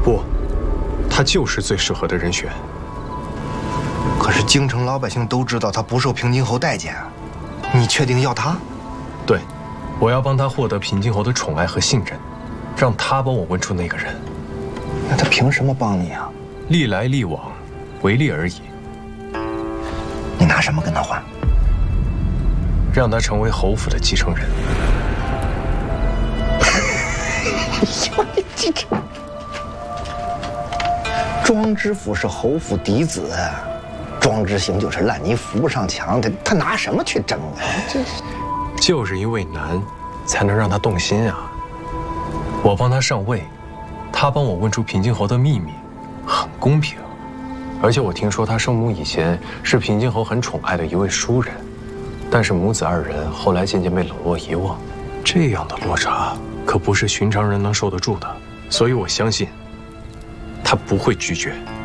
不，他就是最适合的人选。 可是京城老百姓都知道他不受平津侯待见，你确定要他？ 对，我要帮他获得平津侯的宠爱和信任，让他帮我问出那个人。 那他凭什么帮你啊？ 历来历往，为利而已。 你拿什么跟他换？ 让他成为侯府的继承人。 庄知府是侯府嫡子，庄知行就是烂泥扶不上墙，他拿什么去争啊？这是， 就是因为难，才能让他动心啊。我帮他上位，他帮我问出平津侯的秘密，很公平。而且我听说他生母以前是平津侯很宠爱的一位淑人，但是母子二人后来渐渐被冷落遗忘，这样的落差可不是寻常人能受得住的。所以我相信，他不会拒绝。